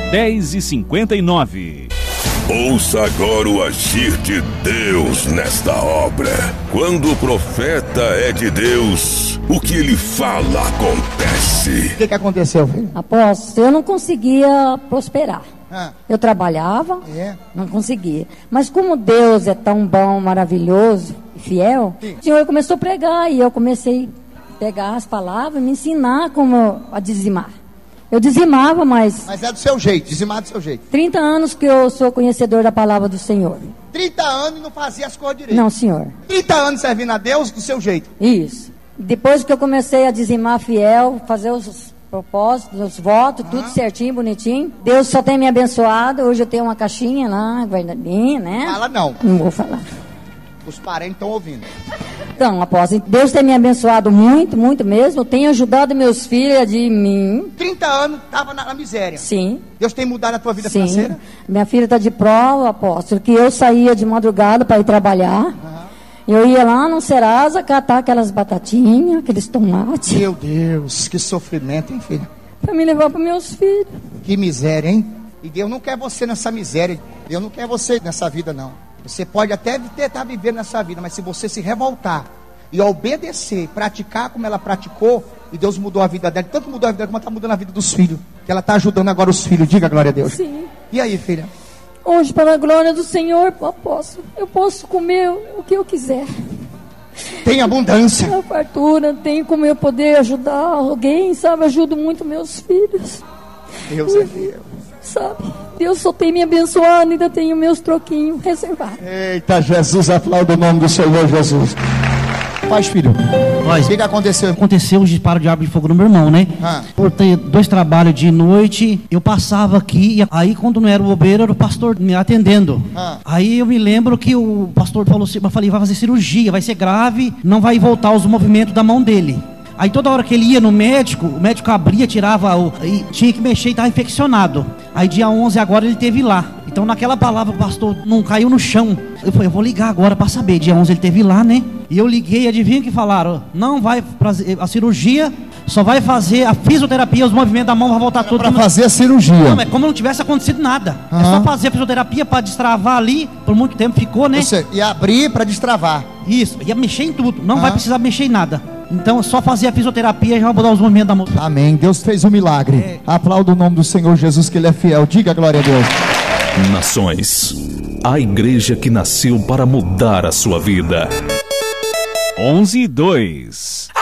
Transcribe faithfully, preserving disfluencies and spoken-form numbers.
dez e cinquenta e nove. Ouça agora o agir de Deus nesta obra. Quando o profeta é de Deus, o que ele fala acontece. O que, que aconteceu, filho? Apóstolo, eu não conseguia prosperar. Ah. Eu trabalhava, É. não conseguia. Mas como Deus é tão bom, maravilhoso e fiel, Sim. o Senhor começou a pregar e eu comecei a pegar as palavras e me ensinar como a dizimar. Eu dizimava, mas Mas é do seu jeito, dizimar do seu jeito. trinta anos que eu sou conhecedor da palavra do Senhor. trinta anos e não fazia as coisas direito. Não, senhor. trinta anos servindo a Deus do seu jeito. Isso. Depois que eu comecei a dizimar fiel, fazer os propósitos, os votos, Ah. tudo certinho, bonitinho. Deus só tem me abençoado. Hoje eu tenho uma caixinha lá, guardadinha, né? Fala não. Não vou falar. Os parentes estão ouvindo. Então, apóstolo, Deus tem me abençoado muito, muito mesmo. Tem ajudado meus filhos de mim. trinta anos, estava na, na miséria. Sim. Deus tem mudado a tua vida Sim. financeira? Minha filha está de prova, apóstolo, que eu saía de madrugada para ir trabalhar. Uhum. Eu ia lá no Serasa catar aquelas batatinhas, aqueles tomates, Meu Deus, que sofrimento, hein, filho? para me levar para meus filhos. Que miséria, hein? E Deus não quer você nessa miséria. Deus não quer você nessa vida, não. Você pode até estar vivendo nessa vida, mas se você se revoltar e obedecer, praticar como ela praticou, e Deus mudou a vida dela, tanto mudou a vida dela como está mudando a vida dos filhos, que ela está ajudando agora os filhos. Diga glória a Deus. Sim. E aí, filha? Hoje, para a glória do Senhor, apóstolo, eu posso comer o que eu quiser. Tem abundância. A fartura, tem como eu poder ajudar alguém, sabe? Ajudo muito meus filhos, Deus é fiel. sabe? Deus só tem me abençoado, ainda tenho meus troquinhos reservados. Eita, Jesus, aplauda o nome do Senhor Jesus. Paz, filho. Nós, O que, que aconteceu? aconteceu o disparo de arma de fogo no meu irmão, né? Ah. Por ter dois trabalhos de noite, eu passava aqui, e aí quando não era o bobeiro, era o pastor me atendendo. Ah. Aí eu me lembro que o pastor falou assim, eu falei, vai fazer cirurgia, vai ser grave, não vai voltar os movimentos da mão dele. Aí toda hora que ele ia no médico, o médico abria, tirava, o, e tinha que mexer e estava infeccionado. Aí dia onze agora ele teve lá. Então naquela palavra o pastor não caiu no chão. Eu falei, eu vou ligar agora para saber. Dia onze ele teve lá, né? E eu liguei, adivinha que falaram? Não vai fazer a cirurgia, só vai fazer a fisioterapia, os movimentos da mão vão voltar tudo. Para fazer a cirurgia. Não, é como não tivesse acontecido nada. É Aham. só fazer a fisioterapia para destravar ali, por muito tempo ficou, né? Você ia abrir para destravar. Isso, ia mexer em tudo, não Aham. vai precisar mexer em nada. Então é só fazer a fisioterapia e já vai mudar os movimentos da mão. Amém. Deus fez um milagre. É. Aplauda o nome do Senhor Jesus, que Ele é fiel. Diga glória a Deus. Nações, a igreja que nasceu para mudar a sua vida. onze e dois.